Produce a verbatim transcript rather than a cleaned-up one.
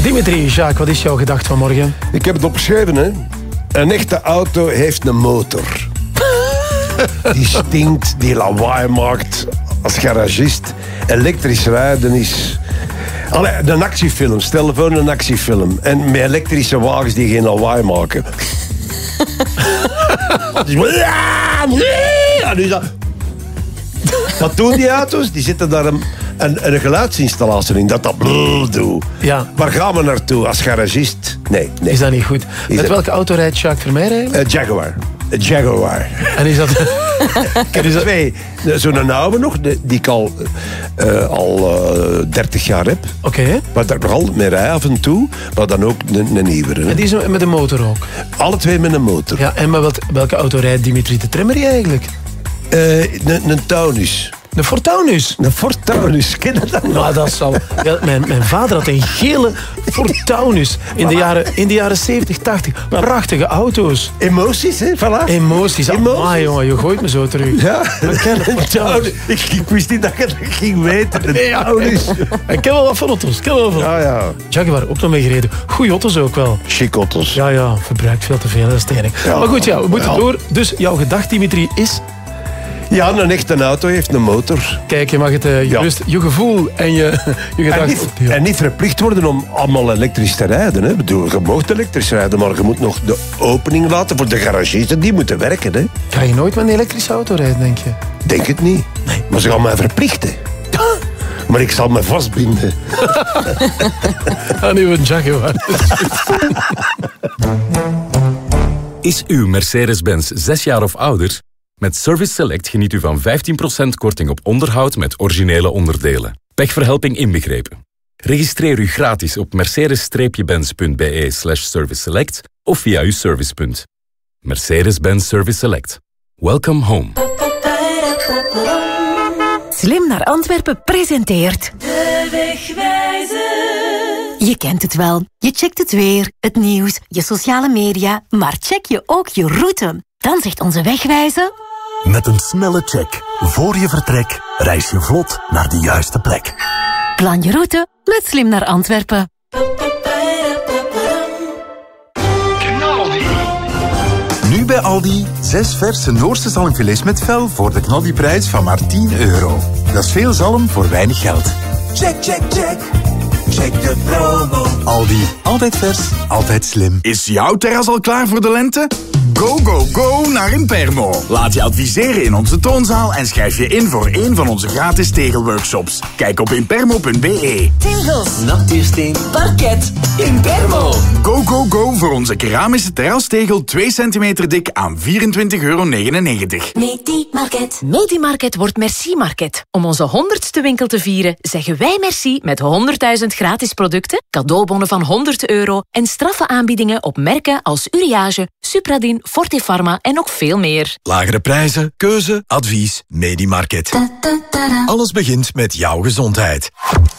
Dimitri, Jacques, wat is jouw gedachte van morgen? Ik heb het opgeschreven, hè. Een echte auto heeft een motor. Die stinkt, die lawaai maakt. Als garagist. Elektrisch rijden is... Allee, een actiefilm. Stel voor een actiefilm. En met elektrische wagens die geen lawaai maken. Ja, dus dat... Wat doen die auto's? Die zitten daar een, een, een geluidsinstallatie in. Dat dat blul doet. Ja. Waar gaan we naartoe als garagist? Nee, nee. Is dat niet goed? Is Met dat... welke auto rijdt Jacques Vermeer eigenlijk? Uh, Jaguar. Een Jaguar. En is dat... Ik heb er twee. Zo'n oude nog, die ik al, uh, al uh, dertig jaar heb. Oké. Okay. Maar daar nog altijd mee rij af en toe. Maar dan ook een, een nieuwere. En die is met een motor ook? Alle twee met een motor. Ja, en met wat, welke auto rijdt Dimitri de Tremmery eigenlijk? Uh, een, een Taunus. Een Fortaunus? Een Fortaunus, ken je dat nog? Nou, dat zal... Ja, mijn, mijn vader had een gele Fortaunus in de jaren, in de jaren zeventig, tachtig. Prachtige auto's. Emoties, hè? Voilà. Emoties. Emoties. Ah, jongen, je gooit me zo terug. Ja. Ik, ik wist niet dat je dat ging weten. Een ja, Taunus. Ik ken wel wat van auto's. Ik ken wel wat van. Ja, ja. Jaguar, ook nog mee gereden. Goeie auto's ook wel. Chic auto's. Ja, ja. Verbruikt veel te veel, dat is het enige. Ja, maar goed, ja, we moeten ja. door. Dus jouw gedachte, Dimitri, is... Ja, een echte auto heeft een motor. Kijk, je mag het, uh, je, ja. rust, je gevoel en je, je gedachte... En niet, ja. en niet verplicht worden om allemaal elektrisch te rijden. Hè. Ik bedoel, je mag elektrisch rijden, maar je moet nog de opening laten voor de garagisten. Die moeten werken. Hè. Ga je nooit met een elektrische auto rijden, denk je? Denk het niet. Nee. Maar ze gaan mij verplichten. Maar ik zal me vastbinden. Aan uw Jaguar. Is uw Mercedes-Benz zes jaar of ouder? Met Service Select geniet u van vijftien procent korting op onderhoud met originele onderdelen. Pechverhelping inbegrepen. Registreer u gratis op mercedes-benz.be slash service select of via uw servicepunt. Mercedes-Benz Service Select. Welcome home. Slim naar Antwerpen presenteert... De Wegwijzer. Je kent het wel. Je checkt het weer, het nieuws, je sociale media, maar check je ook je route. Dan zegt onze Wegwijzer... Met een snelle check voor je vertrek reis je vlot naar de juiste plek. Plan je route met Slim naar Antwerpen. Nu bij Aldi, zes verse Noorse zalmfilets met vel voor de knaldiprijs van maar tien euro. Dat is veel zalm voor weinig geld. Check, check, check. Check de promo. Aldi, altijd vers, altijd slim. Is jouw terras al klaar voor de lente? Go, go, go naar Impermo. Laat je adviseren in onze toonzaal en schrijf je in voor een van onze gratis tegelworkshops. Kijk op impermo punt be. Tegels, natuursteen, parket, Impermo. Go, go, go voor onze keramische terrastegel twee centimeter dik aan vierentwintig euro negenennegentig. Medi-market. Medi-market wordt Merci-market. Om onze honderdste winkel te vieren, zeggen wij merci met honderdduizend gratis producten, cadeaubonnen van honderd euro en straffe aanbiedingen op merken als Uriage, Supradin, Fortifarma en nog veel meer. Lagere prijzen, keuze, advies, Medi-market. Alles begint met jouw gezondheid.